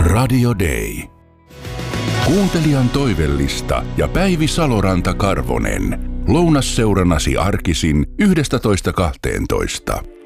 Radio Day. Kuuntelijan toivellista ja Päivi Saloranta-Karvonen. Lounasseuranasi arkisin 11.12.